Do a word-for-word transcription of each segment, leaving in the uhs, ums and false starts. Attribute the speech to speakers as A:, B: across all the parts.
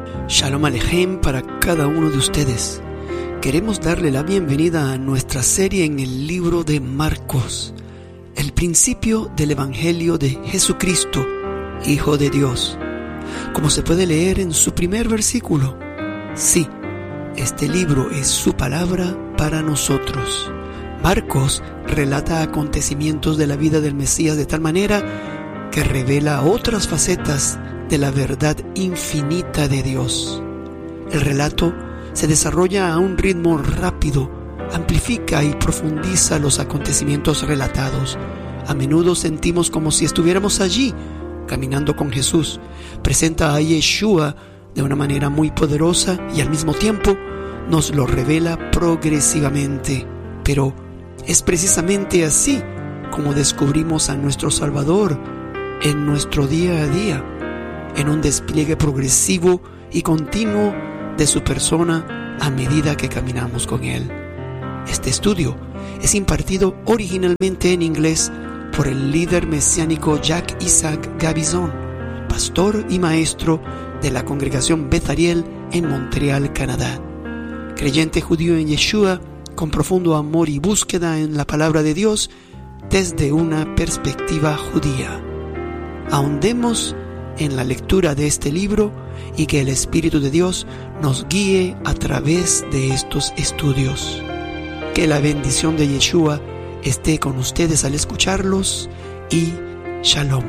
A: Shalom Alejem para cada uno de ustedes. Queremos darle la bienvenida a nuestra serie en el libro de Marcos, el principio del Evangelio de Jesucristo, Hijo de Dios. Como se puede leer en su primer versículo, sí, este libro es su palabra para nosotros. Marcos relata acontecimientos de la vida del Mesías de tal manera que revela otras facetas de la verdad infinita de Dios. El relato se desarrolla a un ritmo rápido, amplifica y profundiza los acontecimientos relatados. A menudo sentimos como si estuviéramos allí, caminando con Jesús. Presenta a Yeshua de una manera muy poderosa y al mismo tiempo nos lo revela progresivamente. Pero es precisamente así como descubrimos a nuestro Salvador en nuestro día a día, en un despliegue progresivo y continuo de su persona a medida que caminamos con Él. Este estudio es impartido originalmente en inglés por el líder mesiánico Jack Isaac Gabizon, pastor y maestro de la congregación Beth Ariel en Montreal, Canadá. Creyente judío en Yeshua, con profundo amor y búsqueda en la palabra de Dios desde una perspectiva judía. Ahondemos en la lectura de este libro y que el Espíritu de Dios nos guíe a través de estos estudios. Que la bendición de Yeshua esté con ustedes al escucharlos y Shalom.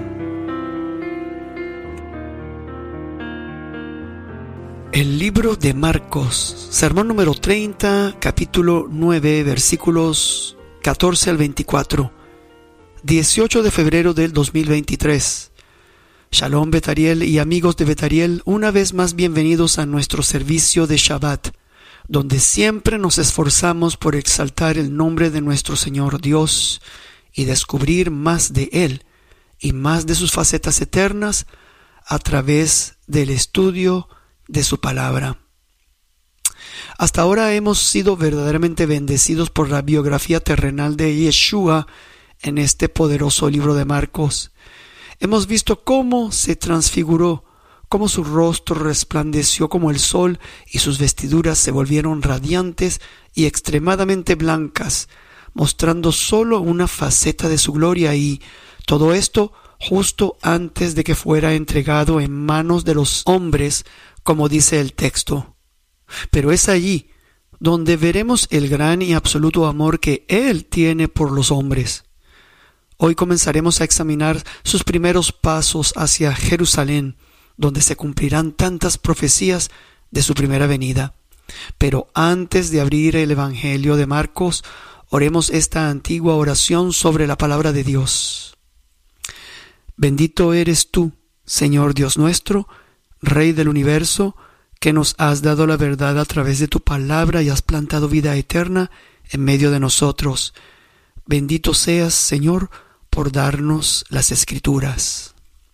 A: El libro de Marcos, sermón número treinta, capítulo nueve, versículos catorce al veinticuatro, dieciocho de febrero del dos mil veintitrés. Shalom Beth Ariel y amigos de Beth Ariel, una vez más bienvenidos a nuestro servicio de Shabbat, donde siempre nos esforzamos por exaltar el nombre de nuestro Señor Dios y descubrir más de Él y más de sus facetas eternas a través del estudio de su palabra. Hasta ahora hemos sido verdaderamente bendecidos por la biografía terrenal de Yeshua en este poderoso libro de Marcos. Hemos visto cómo se transfiguró, cómo su rostro resplandeció como el sol y sus vestiduras se volvieron radiantes y extremadamente blancas, mostrando solo una faceta de su gloria, y todo esto justo antes de que fuera entregado en manos de los hombres, como dice el texto. Pero es allí donde veremos el gran y absoluto amor que Él tiene por los hombres. Hoy comenzaremos a examinar sus primeros pasos hacia Jerusalén, donde se cumplirán tantas profecías de su primera venida. Pero antes de abrir el Evangelio de Marcos, oremos esta antigua oración sobre la palabra de Dios. Bendito eres tú, Señor Dios nuestro, Rey del universo, que nos has dado la verdad a través de tu palabra y has plantado vida eterna en medio de nosotros. Bendito seas, Señor, por darnos las Escrituras.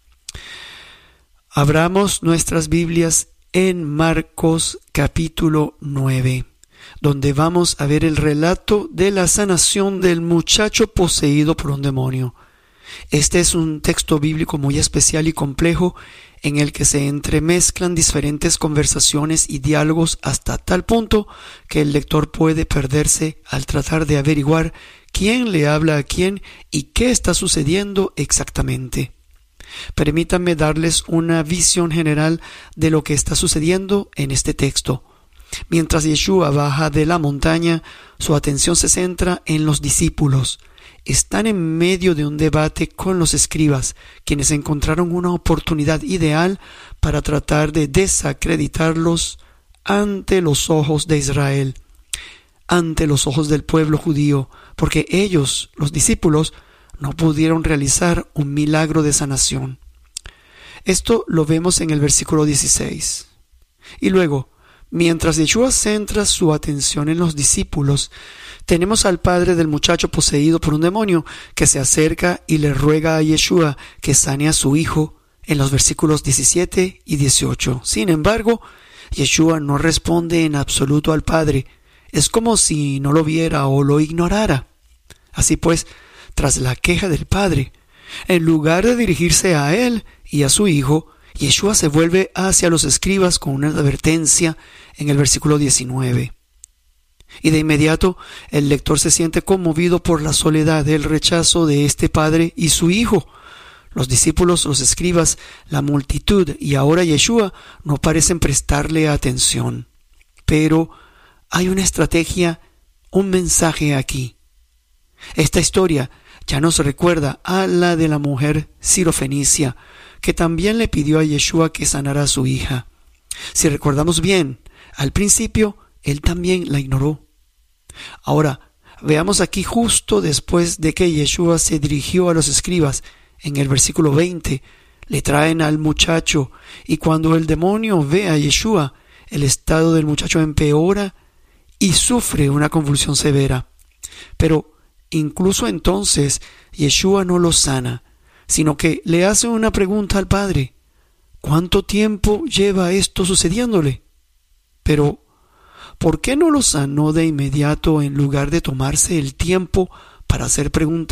A: Abramos nuestras Biblias en Marcos capítulo nueve, donde vamos a ver el relato de la sanación del muchacho poseído por un demonio. Este es un texto bíblico muy especial y complejo en el que se entremezclan diferentes conversaciones y diálogos hasta tal punto que el lector puede perderse al tratar de averiguar quién le habla a quién y qué está sucediendo exactamente. Permítanme darles una visión general de lo que está sucediendo en este texto. Mientras Yeshua baja de la montaña, su atención se centra en los discípulos. Están en medio de un debate con los escribas, quienes encontraron una oportunidad ideal para tratar de desacreditarlos ante los ojos de Israel, ante los ojos del pueblo judío, porque ellos, los discípulos, no pudieron realizar un milagro de sanación. Esto lo vemos en el versículo dieciséis. Y luego, mientras Yeshua centra su atención en los discípulos, tenemos al padre del muchacho poseído por un demonio que se acerca y le ruega a Yeshua que sane a su hijo en los versículos diecisiete y dieciocho. Sin embargo, Yeshua no responde en absoluto al padre. Es como si no lo viera o lo ignorara. Así pues, tras la queja del padre, en lugar de dirigirse a él y a su hijo Yeshua se vuelve hacia los escribas con una advertencia en el versículo diecinueve. Y de inmediato el lector se siente conmovido por la soledad del rechazo de este padre y su hijo. Los discípulos, los escribas, la multitud y ahora Yeshua no parecen prestarle atención. Pero hay una estrategia, un mensaje aquí. Esta historia ya nos recuerda a la de la mujer sirofenicia, que también le pidió a Yeshua que sanara a su hija. Si recordamos bien, al principio él también la ignoró. Ahora, veamos aquí justo después de que Yeshua se dirigió a los escribas, en el versículo veinte, le traen al muchacho, y cuando el demonio ve a Yeshua, el estado del muchacho empeora y sufre una convulsión severa. Pero incluso entonces Yeshua no lo sana, sino que le hace una pregunta al padre: ¿cuánto tiempo lleva esto sucediéndole? Pero ¿por qué no lo sanó de inmediato en lugar de tomarse el tiempo para hacer preguntas